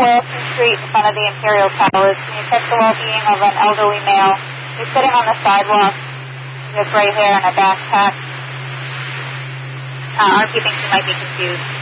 Boylston Street in front of the Imperial Palace. Can you check the well-being of an elderly male? He's sitting on the sidewalk. He has gray hair and a backpack. Our keeping he might be confused.